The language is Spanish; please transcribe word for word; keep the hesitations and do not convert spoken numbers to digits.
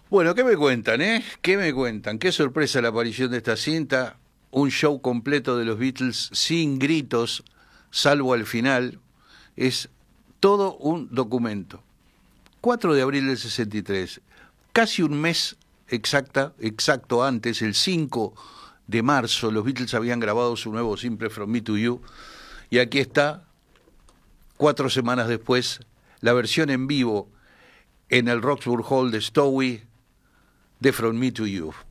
Bueno, ¿qué me cuentan, eh? ¿Qué me cuentan? Qué sorpresa la aparición de esta cinta. Un show completo de los Beatles sin gritos, salvo al final. Es todo un documento. cuatro de abril del sesenta y tres, casi un mes exacta, exacto antes, el cinco de marzo, los Beatles habían grabado su nuevo simple From Me to You, y aquí está, cuatro semanas después, la versión en vivo en el Roxburgh Hall de Stowe de From Me to You.